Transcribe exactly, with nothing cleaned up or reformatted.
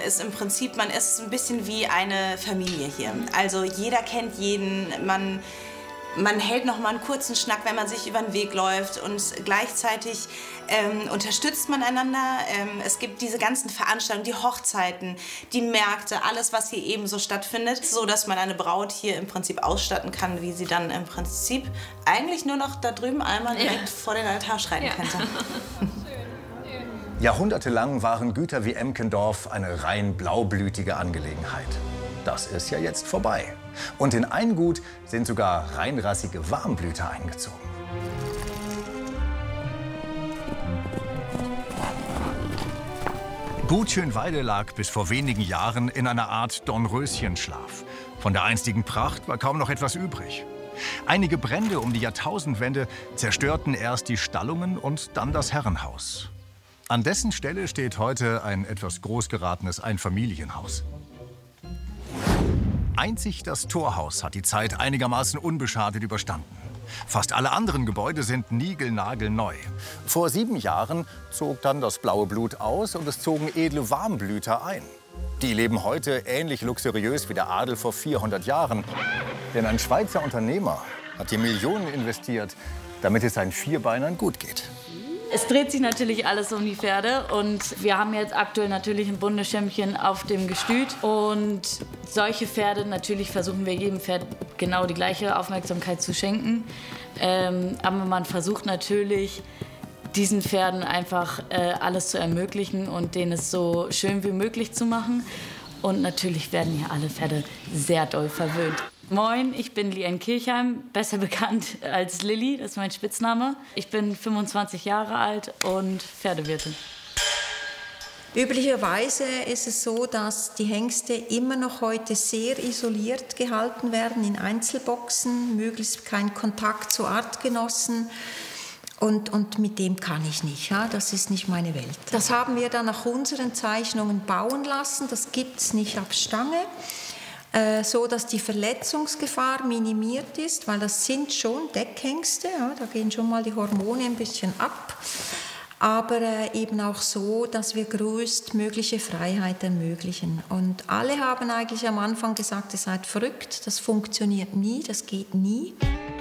ist im Prinzip, man ist ein bisschen wie eine Familie hier. Also jeder kennt jeden, man, man hält noch mal einen kurzen Schnack, wenn man sich über den Weg läuft und gleichzeitig ähm, unterstützt man einander. Ähm, es gibt diese ganzen Veranstaltungen, die Hochzeiten, die Märkte, alles, was hier eben so stattfindet, so dass man eine Braut hier im Prinzip ausstatten kann, wie sie dann im Prinzip eigentlich nur noch da drüben einmal direkt ja. vor den Altar schreiten ja. könnte. Jahrhundertelang waren Güter wie Emkendorf eine rein blaublütige Angelegenheit. Das ist ja jetzt vorbei. Und in ein Gut sind sogar reinrassige Warmblüter eingezogen. Gut Schönweide lag bis vor wenigen Jahren in einer Art Dornröschenschlaf. Von der einstigen Pracht war kaum noch etwas übrig. Einige Brände um die Jahrtausendwende zerstörten erst die Stallungen und dann das Herrenhaus. An dessen Stelle steht heute ein etwas groß geratenes Einfamilienhaus. Einzig das Torhaus hat die Zeit einigermaßen unbeschadet überstanden. Fast alle anderen Gebäude sind niegelnagelneu. Vor sieben Jahren zog dann das blaue Blut aus und es zogen edle Warmblüter ein. Die leben heute ähnlich luxuriös wie der Adel vor vierhundert Jahren. Denn ein Schweizer Unternehmer hat hier Millionen investiert, damit es seinen Vierbeinern gut geht. Es dreht sich natürlich alles um die Pferde und wir haben jetzt aktuell natürlich ein Bundeschämmchen auf dem Gestüt und solche Pferde, natürlich versuchen wir jedem Pferd genau die gleiche Aufmerksamkeit zu schenken, ähm, aber man versucht natürlich diesen Pferden einfach äh, alles zu ermöglichen und denen es so schön wie möglich zu machen und natürlich werden hier alle Pferde sehr doll verwöhnt. Moin, ich bin Lien Kirchheim, besser bekannt als Lilly, das ist mein Spitzname. Ich bin fünfundzwanzig Jahre alt und Pferdewirtin. Üblicherweise ist es so, dass die Hengste immer noch heute sehr isoliert gehalten werden in Einzelboxen, möglichst kein Kontakt zu Artgenossen. Und, und mit dem kann ich nicht, ja? Das ist nicht meine Welt. Das haben wir dann nach unseren Zeichnungen bauen lassen, das gibt es nicht ab Stange. So dass die Verletzungsgefahr minimiert ist, weil das sind schon Deckhengste, ja, da gehen schon mal die Hormone ein bisschen ab, aber äh, eben auch so, dass wir größtmögliche Freiheit ermöglichen. Und alle haben eigentlich am Anfang gesagt, ihr seid verrückt, das funktioniert nie, das geht nie.